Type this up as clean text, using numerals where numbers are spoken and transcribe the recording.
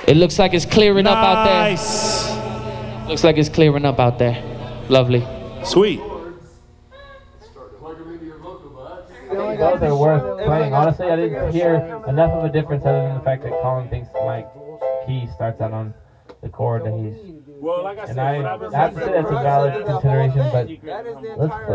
It looks like it's clearing up out there. Nice. Looks like it's clearing up out there. Lovely. Sweet. Those are worth playing. Honestly, I didn't hear enough of a difference other than the fact that Colin thinks my key starts out on the chord that he's. Well, like I said, And I have to say that's a valid consideration, but let's play.